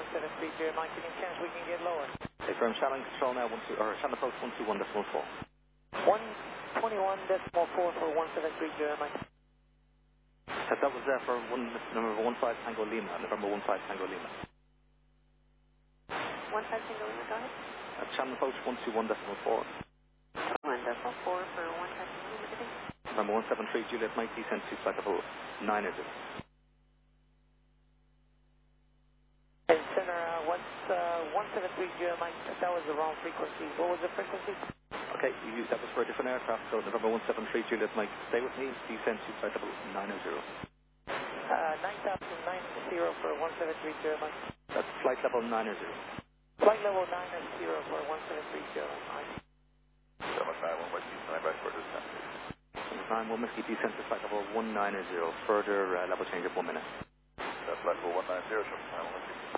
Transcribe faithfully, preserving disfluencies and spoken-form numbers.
one seven three zero, Mike, any chance we can get lower? Okay, firm channel control now, one two, or channel approach one two one decimal four. one twenty-one decimal four for one seven three zero, Mike. Uh, that was there for one, November one five Tango Lima, November one five Tango Lima. one five Tango Lima, go ahead. Uh, channel approach one two one decimal four. one decimal four for one five Tango Lima, good day. November one seven three Juliet, Mike, descend to flight level nine zero. And center, uh, what's uh, one seven three zero, Mike, that was the wrong frequency. What was the frequency? Okay, you used that was for a different aircraft, so November one seven three Juliet, Mike, stay with me, descend to flight level nine zero. Uh, nine thousand ninety for one seven three zero, Mike. That's flight level nine zero. Flight level nine zero for one seven three zero, Mike. seven nine one Whiskey, stand by for descent. nine one Whiskey, descend to flight level one nine zero, further uh, level change of one minute. That's flight level one nine zero, seven nine one Whiskey.